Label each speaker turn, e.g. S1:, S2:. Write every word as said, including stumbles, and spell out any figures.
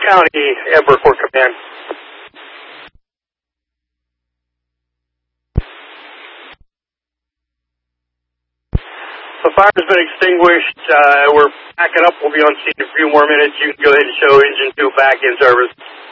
S1: County, Edward for command. The fire's been extinguished. Uh, we're backing up. We'll be on scene in a few more minutes. You can go ahead and show engine two back in service.